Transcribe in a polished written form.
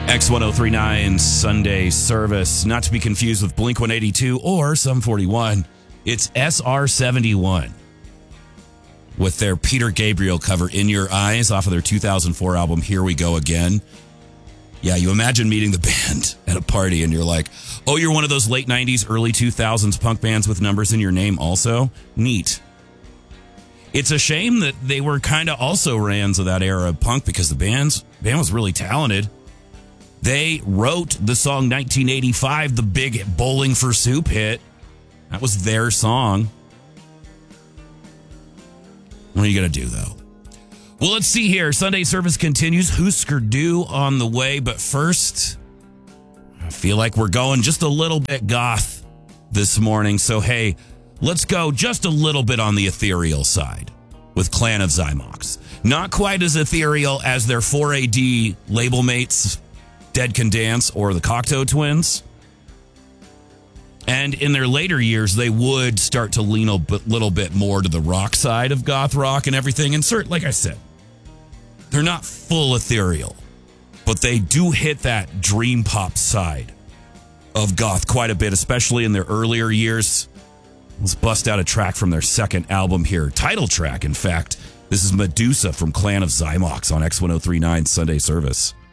X1039 Sunday service, not to be confused with Blink 182 or Sum 41. It's SR71 with their Peter Gabriel cover, In Your Eyes, off of their 2004 album, Here We Go Again. Yeah, you imagine meeting the band at a party and you're like, oh, you're one of those late 90s, early 2000s punk bands with numbers in your name also? Neat. It's a shame that they were kind of also rans of that era of punk because the band was really talented. They wrote the song 1985, the big Bowling for Soup hit. That was their song. What are you going to do, though? Well, let's see here. Sunday service continues. Husker Du on the way. But first, I feel like we're going just a little bit goth this morning. So, hey, let's go just a little bit on the ethereal side with Clan of Zymox. Not quite as ethereal as their 4AD label mates, Dead Can Dance or the Cocteau Twins. And in their later years, they would start to lean a little bit more to the rock side of goth rock and everything. And like I said, they're not full ethereal, but they do hit that dream pop side of goth quite a bit, especially in their earlier years. Let's bust out a track from their second album here. Title track, in fact. This is Medusa from Clan of Zymox on X1039 Sunday service.